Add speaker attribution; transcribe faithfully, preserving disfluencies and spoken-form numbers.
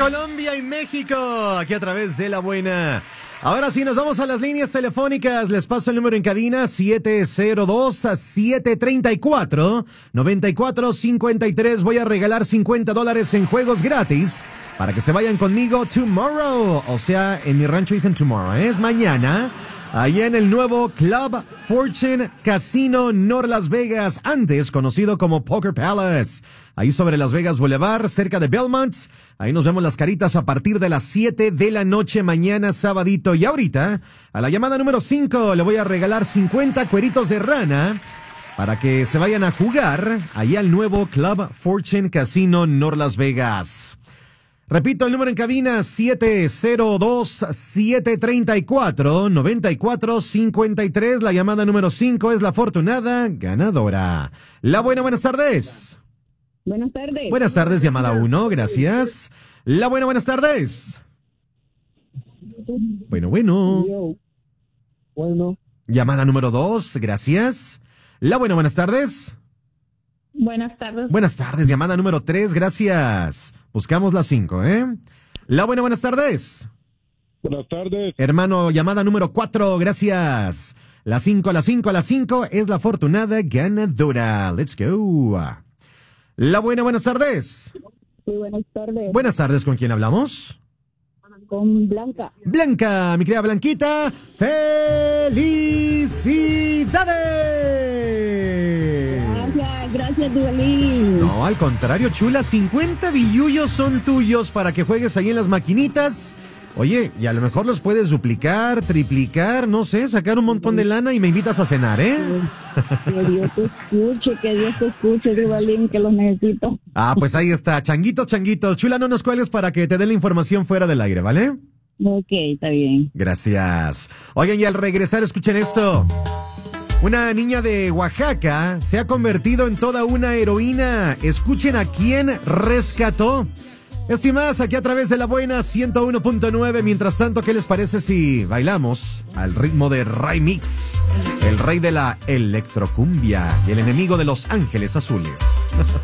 Speaker 1: Colombia y México, aquí a través de La Buena. Ahora sí, nos vamos a las líneas telefónicas. Les paso el número en cabina, siete cero dos, siete tres cuatro, nueve cuatro cinco tres. Voy a regalar cincuenta dólares en juegos gratis para que se vayan conmigo tomorrow. O sea, en mi rancho dicen tomorrow, ¿eh? Es mañana. Allá en el nuevo Club Fortune Casino North Las Vegas, antes conocido como Poker Palace. Ahí sobre Las Vegas Boulevard, cerca de Belmont. Ahí nos vemos las caritas a partir de las siete de la noche mañana sabadito. Y ahorita, a la llamada número cinco, le voy a regalar cincuenta cueritos de rana para que se vayan a jugar allá al nuevo Club Fortune Casino North Las Vegas. Repito el número en cabina, siete cero dos, siete tres cuatro, nueve cuatro cinco tres. La llamada número cinco es la afortunada ganadora. La buena, buenas tardes.
Speaker 2: Buenas tardes.
Speaker 1: Buenas tardes, llamada uno, gracias. La buena, buenas tardes. Bueno, bueno.
Speaker 3: Bueno.
Speaker 1: Llamada número dos, gracias. La buena, buenas tardes.
Speaker 2: Buenas tardes.
Speaker 1: Buenas tardes, llamada número tres, gracias. Buscamos la cinco, ¿eh? La buena, buenas tardes.
Speaker 3: Buenas tardes.
Speaker 1: Hermano, llamada número cuatro, gracias. La cinco, la cinco, la cinco es la afortunada ganadora. Let's go. La buena, buenas tardes.
Speaker 2: Sí, buenas tardes.
Speaker 1: Buenas tardes, ¿con quién hablamos?
Speaker 2: Con Blanca.
Speaker 1: Blanca, mi querida Blanquita, ¡felicidades!
Speaker 2: Gracias, gracias, Duvalín.
Speaker 1: No, al contrario, chula, cincuenta billullos son tuyos para que juegues ahí en las maquinitas. Oye, y a lo mejor los puedes duplicar, triplicar, no sé, sacar un montón de lana y me invitas a cenar, ¿eh?
Speaker 2: Que Dios te escuche, que Dios te escuche, Duvalín, que los necesito.
Speaker 1: Ah, pues ahí está, changuitos, changuitos. Chula, no nos cuelgues para que te dé la información fuera del aire, ¿vale?
Speaker 2: Ok, está bien.
Speaker 1: Gracias. Oigan, y al regresar, escuchen esto. Una niña de Oaxaca se ha convertido en toda una heroína. Escuchen a quién rescató. Esto y más aquí a través de La Buena ciento uno punto nueve. Mientras tanto, ¿qué les parece si bailamos al ritmo de Ray Mix, el rey de la electrocumbia y el enemigo de los ángeles azules?